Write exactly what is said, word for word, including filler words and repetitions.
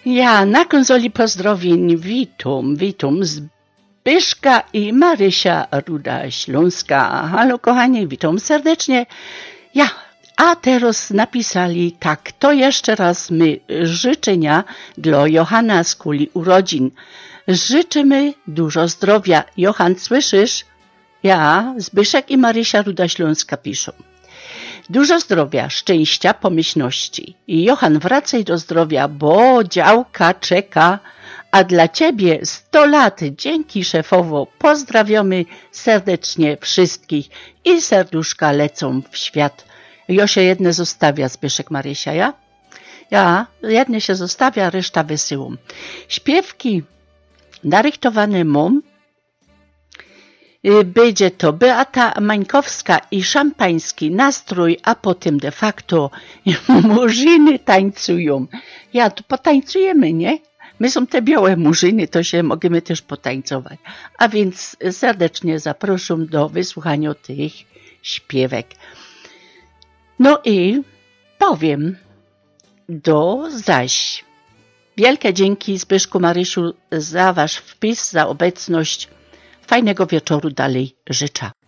Ja na konsoli pozdrowień witam, witam Zbyszka i Marysia Ruda-Śląska. Halo kochani, witam serdecznie. Ja, a teraz napisali tak, to jeszcze raz my życzenia dla Johana z kuli urodzin. Życzymy dużo zdrowia. Johan, słyszysz? Ja, Zbyszek i Marysia Ruda-Śląska piszą. Dużo zdrowia, szczęścia, pomyślności. I Johan, wracaj do zdrowia, bo działka czeka. A dla ciebie sto lat. Dzięki szefowo. Pozdrawiamy serdecznie wszystkich. I serduszka lecą w świat. Josie jedne zostawia, Zbyszek, Marysia, ja? Ja, jedne się zostawia, reszta wysyłam. Śpiewki narychtowane mam. Będzie to Beata Mańkowska i szampański nastrój, a potem de facto murzyny tańcują. Ja, to potańcujemy, nie? My są te białe murzyny, to się możemy też potańcować. A więc serdecznie zapraszam do wysłuchania tych śpiewek. No i powiem do zaś. Wielkie dzięki Zbyszku, Marysiu za wasz wpis, za obecność. Fajnego wieczoru dalej życzę.